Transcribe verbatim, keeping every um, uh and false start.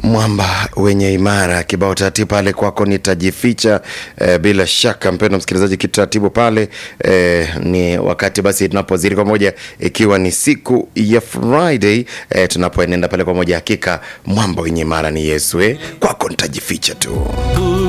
Mwamba wenye imara, kibao taratibu pale kwako nitajificha. E, bila shaka mpendwa msikilizaji, kitu taratibu pale e, ni wakati basi tunapozidi kwa moja, ikiwa ni siku ya Friday e, tunapoenenda pale kwa moja. Hakika mwamba wenye imara ni Yesu, eh, kwako nitajificha tu.